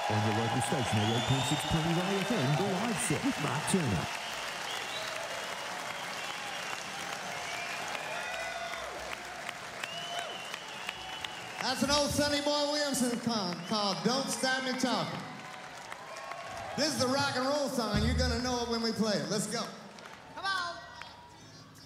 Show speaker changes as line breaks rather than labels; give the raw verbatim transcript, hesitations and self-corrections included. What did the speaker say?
On your local station, eighty-eight point six Twenty Ray F M, the live set with Mark Turner.
That's an old Sonny Boy Williamson song called Don't Start Me Talking. This is the rock and roll song, and you're gonna know it when we play it. Let's go.